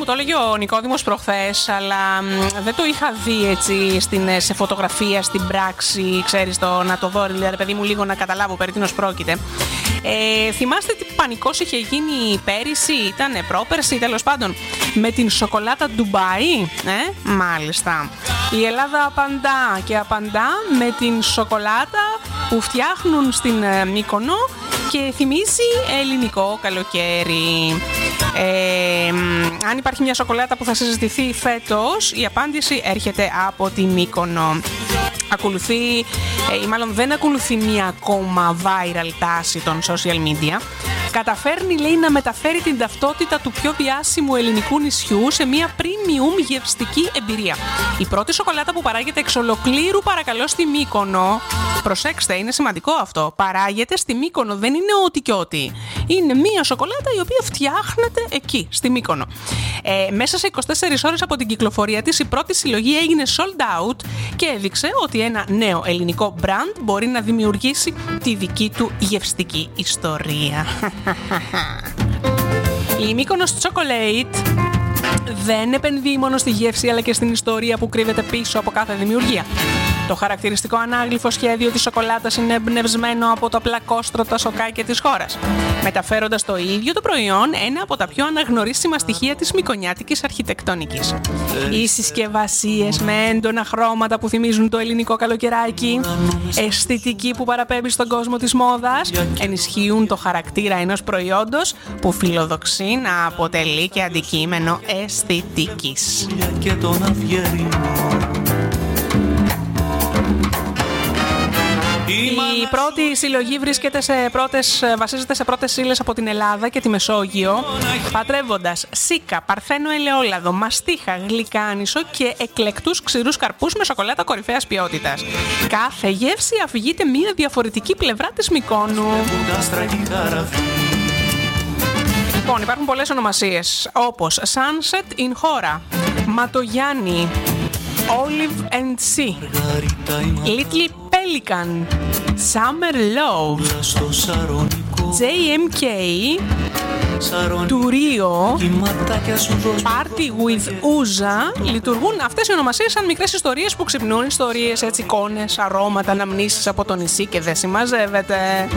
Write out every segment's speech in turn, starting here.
το έλεγε ο Νικόδημος προχθές, αλλά δεν το είχα δει έτσι σε φωτογραφία, στην πράξη, ξέρεις, να το δω, δηλαδή, παιδί μου, λίγο να καταλάβω περί τίνος πρόκειται. Θυμάστε τι πανικός είχε γίνει πέρυσι, ήτανε πρόπερσι, τέλος πάντων, με την σοκολάτα Ντουμπάι, μάλιστα. Η Ελλάδα απαντά και απαντά με την σοκολάτα που φτιάχνουν στην Μύκονο και θυμίζει ελληνικό καλοκαίρι. Αν υπάρχει μια σοκολάτα που θα συζητηθεί φέτος, η απάντηση έρχεται από τη Μύκονο. Ακολουθεί, ή μάλλον δεν ακολουθεί μια ακόμα viral τάση των social media. Καταφέρνει, λέει, να μεταφέρει την ταυτότητα του πιο διάσημου ελληνικού νησιού σε μια premium γευστική εμπειρία. Η πρώτη σοκολάτα που παράγεται εξ ολοκλήρου, παρακαλώ, στη Μύκονο. Προσέξτε, είναι σημαντικό αυτό. Παράγεται στη Μύκονο, δεν είναι ό,τι και ό,τι. Είναι μια σοκολάτα η οποία φτιάχνεται εκεί, στη Μύκονο. Μέσα σε 24 ώρες από την κυκλοφορία της, η πρώτη συλλογή έγινε sold out και έδειξε ότι ένα νέο ελληνικό brand μπορεί να δημιουργήσει τη δική του γευστική ιστορία. Η Μύκονος Chocolate δεν επενδύει μόνο στη γεύση αλλά και στην ιστορία που κρύβεται πίσω από κάθε δημιουργία. Το χαρακτηριστικό ανάγλυφο σχέδιο της σοκολάτας είναι εμπνευσμένο από το πλακόστρωτα σοκάκια της χώρας, μεταφέροντας το ίδιο το προϊόν ένα από τα πιο αναγνωρίσιμα στοιχεία της μικονιάτικης αρχιτεκτονικής. Οι συσκευασίες με έντονα χρώματα που θυμίζουν το ελληνικό καλοκαιράκι, αισθητική που παραπέμπει στον κόσμο της μόδας, ενισχύουν το χαρακτήρα ενός προϊόντος που φιλοδοξεί να αποτελεί και αντικείμενο αισθητικής. Η πρώτη συλλογή βασίζεται σε πρώτες ύλες από την Ελλάδα και τη Μεσόγειο, πατρεύοντας σίκα, παρθένο ελαιόλαδο, μαστίχα, γλυκάνισο και εκλεκτούς ξηρούς καρπούς με σοκολάτα κορυφαίας ποιότητας. Κάθε γεύση αφηγείται μία διαφορετική πλευρά της Μυκόνου. Λοιπόν, υπάρχουν πολλές ονομασίες, όπως Sunset in Hora, Ματογιάννη, Olive and Sea, Little Pelican, Summer Love, JMK, Τουρίο, Party with Ouza. Λειτουργούν αυτές οι ονομασίες σαν μικρές ιστορίες που ξυπνούν, ιστορίες, έτσι, εικόνες, αρώματα, αναμνήσεις από το νησί και δεν συμμαζεύεται.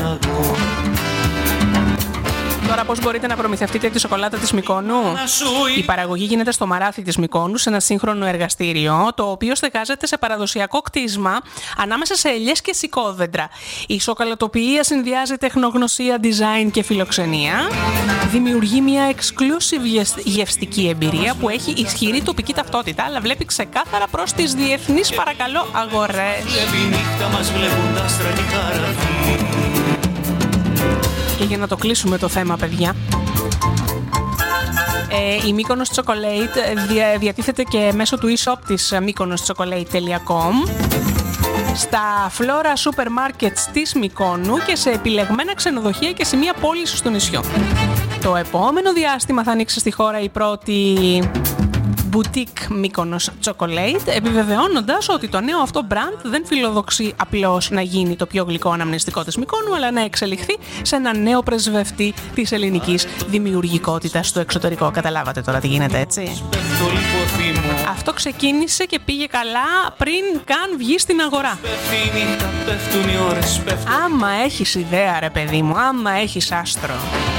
Τώρα πώς μπορείτε να προμηθευτείτε τη σοκολάτα της Μυκόνου? Η παραγωγή γίνεται στο Μαράθι της Μυκόνου, σε ένα σύγχρονο εργαστήριο, το οποίο στεγάζεται σε παραδοσιακό κτίσμα ανάμεσα σε ελιές και σικόδεντρα. Η σοκολατοποιία συνδυάζει τεχνογνωσία, design και φιλοξενία. Δημιουργεί μια exclusive γευστική εμπειρία που έχει ισχυρή τοπική ταυτότητα, αλλά βλέπει ξεκάθαρα προς τις διεθνείς, παρακαλώ, αγορές. Και για να το κλείσουμε το θέμα, παιδιά, η Mykonos Chocolate διατίθεται και μέσω του e-shop της mykonoschocolate.com, στα Flora Supermarkets της Μυκόνου και σε επιλεγμένα ξενοδοχεία και σημεία πώλησης στο νησιό. Το επόμενο διάστημα θα ανοίξει στη χώρα η πρώτη Boutique Mykonos Chocolate, επιβεβαιώνοντας ότι το νέο αυτό brand δεν φιλοδοξεί απλώς να γίνει το πιο γλυκό αναμνηστικό της Μυκόνου, αλλά να εξελιχθεί σε ένα νέο πρεσβευτή της ελληνικής δημιουργικότητας στο εξωτερικό. Καταλάβατε τώρα τι γίνεται, έτσι? Αυτό ξεκίνησε και πήγε καλά πριν καν βγει στην αγορά. Άμα έχεις ιδέα, ρε παιδί μου, άμα έχεις άστρο,